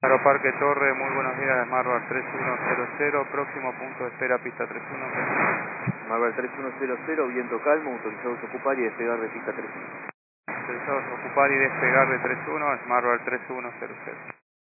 Aeroparque Torre, muy buenos días, Marbar 3100, próximo punto de espera, pista 31. Marbar 3100, viento calmo, autorizados a ocupar y despegar de pista 31. Autorizados a ocupar y despegar de 31, Marbar 3100.